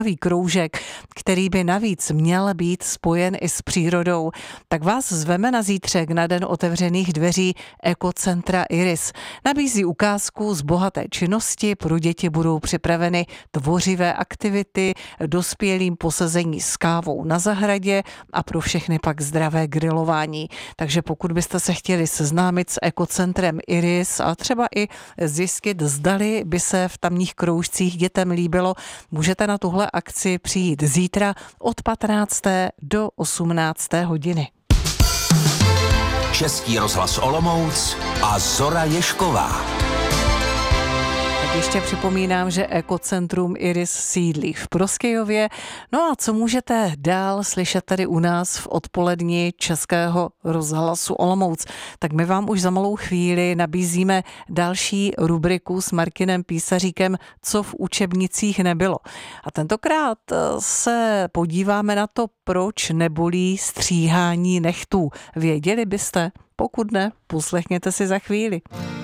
kroužek, který by navíc měl být spojen i s přírodou, tak vás zveme na zítřek na den otevřených dveří Ekocentra Iris. Nabízí ukázku z bohaté činnosti, pro děti budou připraveny tvořivé aktivity, dospělým posezení s kávou na zahradě a pro všechny pak zdravé grilování. Takže pokud byste se chtěli seznámit s Ekocentrem Iris a třeba i zjistit, zdali by se v tamních kroužcích dětem líbilo, můžete na tuhle akci přijít zítra od 15. do 18. hodiny. Český rozhlas Olomouc a Zora Ježková. Tak ještě připomínám, že Ekocentrum Iris sídlí v Prostějově. No a co můžete dál slyšet tady u nás v odpoledni Českého rozhlasu Olomouc? Tak my vám už za malou chvíli nabízíme další rubriku s Martinem Písaříkem, co v učebnicích nebylo. A tentokrát se podíváme na to, proč nebolí stříhání nechtů. Věděli byste? Pokud ne, poslechněte si za chvíli.